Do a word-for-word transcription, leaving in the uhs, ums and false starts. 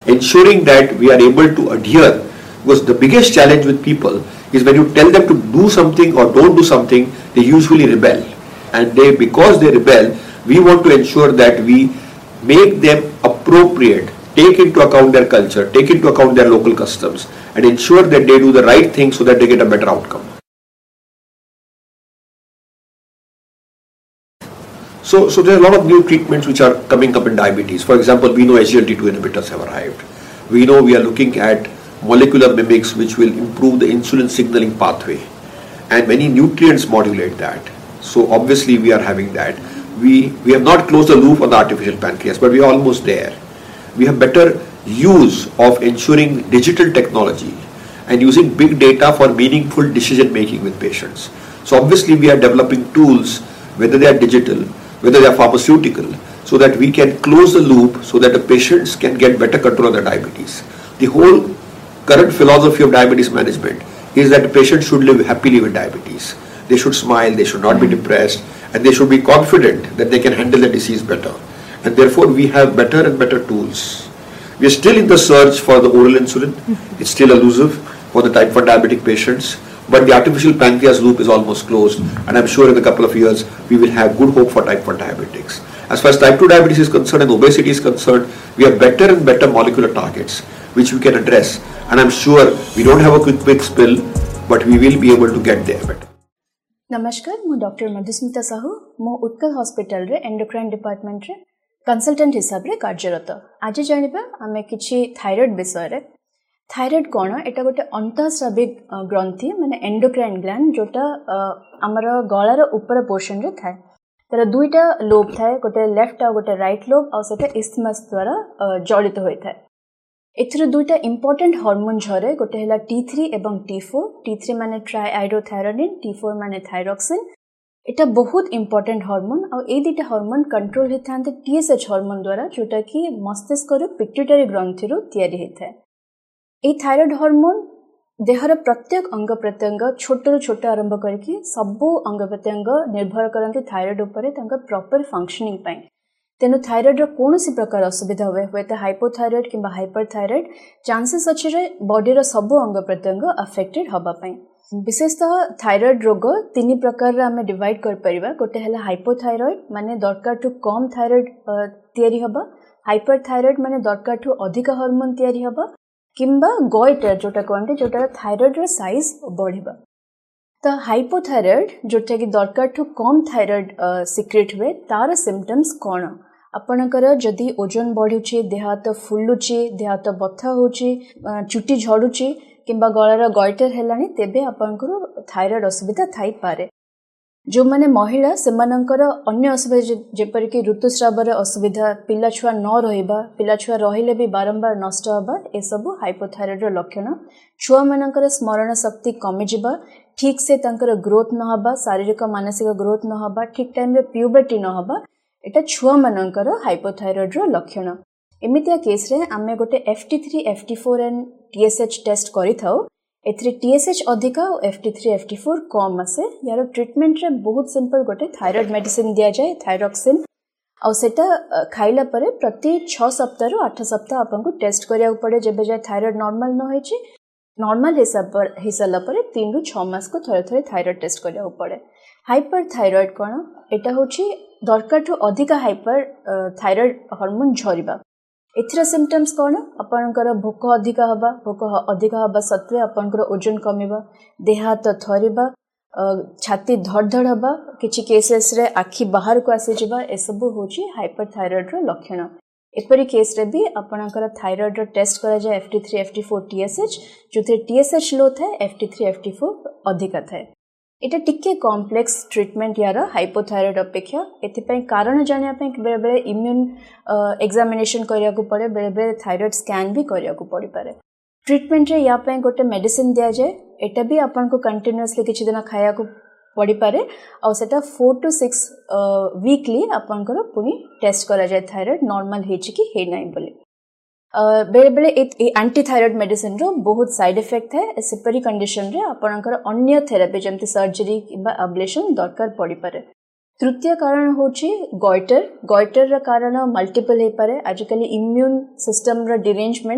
ensuring that we are able to adhere, because the biggest challenge with people is when you tell them to do something or don't do something, they usually rebel. And they, because they rebel, we want to ensure that we make them appropriate, take into account their culture, take into account their local customs, and ensure that they do the right thing so that they get a better outcome. So, so there are a lot of new treatments which are coming up in diabetes. For example, we know S G L T two inhibitors have arrived. We know we are looking at molecular mimics which will improve the insulin signaling pathway, and many nutrients modulate that. So obviously we are having that. We, we have not closed the loop on the artificial pancreas, but we are almost there. We have better use of ensuring digital technology and using big data for meaningful decision making with patients. So obviously we are developing tools, whether they are digital, whether they are pharmaceutical, so that we can close the loop so that the patients can get better control of their diabetes. The whole current philosophy of diabetes management is that the patient should live happily with diabetes. They should smile, they should not be depressed, and they should be confident that they can handle the disease better. And therefore we have better and better tools. We are still in the search for the oral insulin. It's still elusive for the type one diabetic patients, but the artificial pancreas loop is almost closed, and I'm sure in a couple of years we will have good hope for type one diabetics. As far as type two diabetes is concerned and obesity is concerned, we have better and better molecular targets which we can address, and I'm sure we don't have a quick fix pill, but we will be able to get there better. नमस्कार, मु doctor Madhusmita Sahu मो Utkal hospital रे endocrine department रे consultant हिसाब रे कार्यरत। आज जानिबा आमे किछि थायराइड विषय रे। थायराइड कोन एटा गोटे अंतःस्राविक ग्रंथि माने एंडोक्राइन ग्लैंड जोटा हमर गळार ऊपर पोर्शन रे थाए। तर दुईटा लोब थाए, गोटे लेफ्ट आ गोटे राइट लोब आ सेटा इस्थमस द्वारा जड़ित होय थाए। एथरे दुईटा इंपोर्टेंट हार्मोन झरे, गोटे हैला टी थ्री एवं टी फोर। टी थ्री माने ट्राइआइडोथायरोनिन, टी फोर माने थायरॉक्सिन। एटा बहुत इंपोर्टेंट हार्मोन आ ए दुईटा हार्मोन कंट्रोल हेथांते टीएसएच हार्मोन द्वारा, जोटा कि मस्तिष्क रो पिट्यूटरी ग्रंथि रो तयारी हेथाय। ए थायराइड हार्मोन देहर प्रत्येक अंग प्रत्यंग छोट रु छोट आरंभ करके सबु अंग प्रत्यंग निर्भर करते थायराइड उपरे तांका प्रॉपर फंक्शनिंग पाई। तेनु थायराइड रो कोनोसी प्रकार असुविधा हुए हुए तो हाइपोथायराइड किंबा हाइपरथायराइड चांसेस अछि रे बॉडी रो सबु अंग प्रत्यंग अफेक्टेड हबा पाई। विशेषतः थायराइड रोग तीन प्रकार रे हमें डिवाइड कर परिबा। गोटे हला हाइपोथायराइड माने दरकार टू कम थायराइड तयारी हबा, हाइपरथायराइड माने दरकार टू अधिक हार्मोन तयारी हबा, किंबा गॉइटर जोटा कहते जोटा थायराइड रो साइज बढ़िबा। तो हाइपोथायराइड जोटा कि दरकार टू कम थायराइड सिक्रेट हुए तार सिम्पटम्स कौन? आपणकर जदि ओजन बढ़ुची, देह हाथ फुलुची, देह हाथ बथा होची, चुटी झड़ुची किंबा गଳାର गॉइटर हेलानी, तेबे आपणकर थायराइड असुविधा थाई पारे। जो माने महिला सेमानंकर अन्य असुविधा जेपर कि ऋतुस्रावर असुविधा, पिला छुआ न रहिबा, पिला छुआ रहिले भी बारंबार नष्ट हबा, ए सब हाइपोथायराइड रो लक्षण। छुआ मानकर स्मरण शक्ति कमी जिबा, ठीक से तांकर ग्रोथ न हबा, शारीरिक मानसिक ग्रोथ न हबा, ठीक टाइम रे प्यूबर्टी न हबा, एटा छुआ मानकर हाइपोथायराइड रो लक्षण। एमितिया केस रे आमे गोटे F T three, F T four and T S H test करि थाउ। एथरे टी एस एच अधिका और F T three, F T four कम आसे। यार ट्रीटमेंट रे बहुत सिंपल, गोटे थायराइड मेडिसिन दिया जाए, थायरॉक्सिन, और सेटा खाइला परे प्रति छह सप्ताह रु आठ सप्ताह आपनको टेस्ट करिया पड़े। जेबे जाय थायराइड नॉर्मल न होइछि, नॉर्मल हिसाब पर हिसाला परे तीन रु छह मास को थरे थरे थायराइड टेस्ट करिया पड़े। हाइपरथायराइड कोन? एटा होछि दरकार टू अधिका हाइपर थायराइड हार्मोन झरिबा। एथरा सिम्पटम्स कोन? आपनकर भोक अधिका हबा, भोक अधिका हबा सत्वे आपनकर ओजन कमिबा, देह हाथ थरिबा, छाती धड़धड़ हबा, किछि केसेस रे आखि बाहर को आसी जिबा, ए सब होछि हाइपरथायराइड रो लक्षण। एपरि केस रे भी आपनकर थायराइड रो टेस्ट करा जाय F T three, F T four, T S H, जोथे T S H लो थाए, F T three, F T four अधिका थाए। एटा टिके कॉम्प्लेक्स ट्रीटमेंट यार हाइपोथायराइड अपेक्षा। एथिपई कारण जानिया पई बेले बेले इम्यून एग्जामिनेशन करिया को पड़े, बेले बेले थायराइड स्कैन भी करिया को पड़ी पारे। ट्रीटमेंट रे या पई गोटे मेडिसिन दिया जाए, एटा भी आपन को कंटीन्यूअसली किछि दिन खाया को पड़ी पारे, और सेटा फोर टू सिक्स वीकली आपन को पुनी टेस्ट करा जाए थायराइड नॉर्मल हेछि कि हे नै बोली। बेले बेले एंटी थायराइड मेडिसिन रो बहुत साइड इफेक्ट है। सेपरी कंडीशन रे आपनकर अन्य थेरापी जमती सर्जरी किबा अब्लेशन दरकार पड़ी पारे। तृतीय कारण होछि गॉइटर। गॉइटर रा कारण मल्टीपल हे पारे। आजकल इम्यून सिस्टम रा डिरेंजमेंट